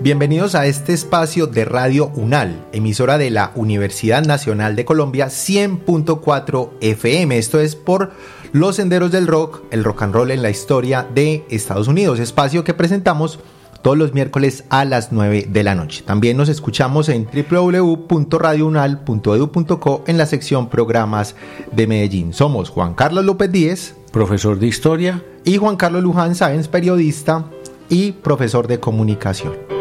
Bienvenidos a este espacio de Radio UNAL, emisora de la Universidad Nacional de Colombia, 100.4 FM. Esto es por Los Senderos del Rock, el rock and roll en la historia de Estados Unidos, espacio que presentamos todos los miércoles a las 9 de la noche. También nos escuchamos en www.radiounal.edu.co en la sección Programas de Medellín. Somos Juan Carlos López Díez, profesor de Historia, y Juan Carlos Luján Sáenz, periodista y profesor de Comunicación.